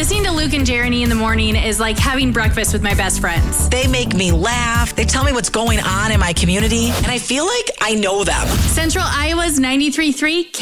Listening to Luke and Jeremy in the morning is like having breakfast with my best friends. They make me laugh. They tell me what's going on in my community, and I feel like I know them. Central Iowa's 93.3